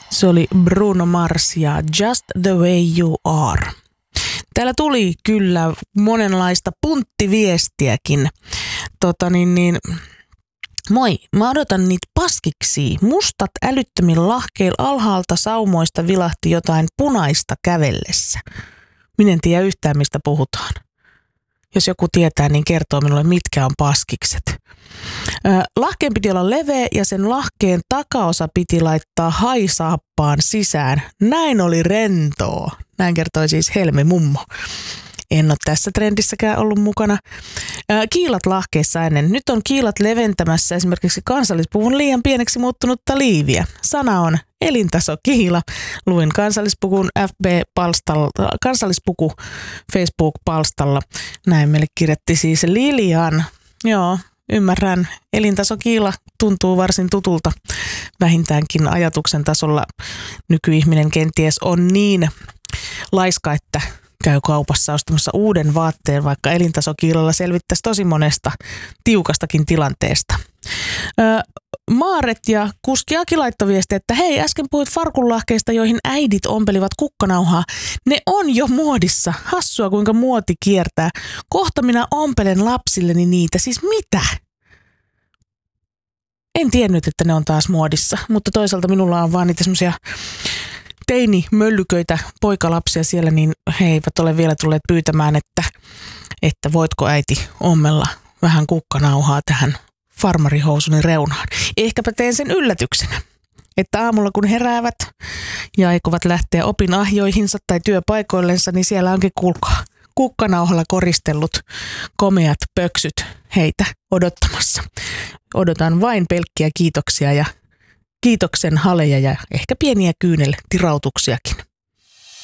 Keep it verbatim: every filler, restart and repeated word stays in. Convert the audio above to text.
Se oli Bruno Mars ja Just the Way You Are. Täällä tuli kyllä monenlaista punttiviestiäkin. Tota niin, niin, moi, mä odotan niitä paskiksi. Mustat älyttömin lahkeilla alhaalta saumoista vilahti jotain punaista kävellessä. Minä en tiedä yhtään, mistä puhutaan. Jos joku tietää, niin kertoo minulle, mitkä on paskikset. Lahkeen piti olla leveä ja sen lahkeen takaosa piti laittaa haisaappaan sisään. Näin oli rentoa. Näin kertoi siis Helmi mummo. En ole tässä trendissäkään ollut mukana. Kiilat lahkeissa ennen. Nyt on kiilat leventämässä esimerkiksi kansallispuvun liian pieneksi muuttunutta liiviä. Sana on elintasokiila. Luin kansallispukun F B-palstalla, kansallispuku Facebook-palstalla. Näin meille kirjatti siis Lilian. Joo, ymmärrän. Elintasokiila tuntuu varsin tutulta. Vähintäänkin ajatuksen tasolla nykyihminen kenties on niin laiska, että käy kaupassa ostamassa uuden vaatteen, vaikka elintasokiilalla selvittäisi tosi monesta tiukastakin tilanteesta. Öö, Maaret ja kuski Aki laittoi viestiä, että hei, äsken puhuit farkunlahkeista, joihin äidit ompelivat kukkanauhaa. Ne on jo muodissa. Hassua, kuinka muoti kiertää. Kohta minä ompelen lapsilleni niitä. Siis mitä? En tiennyt, että ne on taas muodissa, mutta toisaalta minulla on vaan niitä semmoisia teini-möllyköitä poikalapsia siellä, niin he eivät ole vielä tulleet pyytämään, että, että voitko äiti ommella vähän kukkanauhaa tähän farmarihousuni reunaan. Ehkäpä teen sen yllätyksenä, että aamulla kun heräävät ja aikovat lähteä opinahjoihinsa tai työpaikoillensa, niin siellä onkin kuulkaa kukkanauhalla koristellut komeat pöksyt heitä odottamassa. Odotan vain pelkkiä kiitoksia ja kiitoksen haleja ja ehkä pieniä kyyneltirautuksiakin.